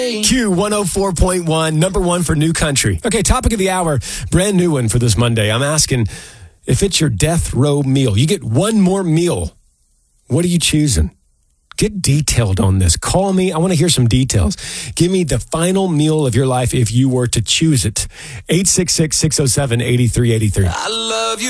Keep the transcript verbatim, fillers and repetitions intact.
Q one oh four point one, number one for new country. Okay, topic of the hour, brand new one for this Monday. I'm asking if it's your death row meal. You get one more meal. What are you choosing? Get detailed on this. Call me. I want to hear some details. Give me the final meal of your life if you were to choose it. eight six six, six oh seven, eight three eight three. I love you.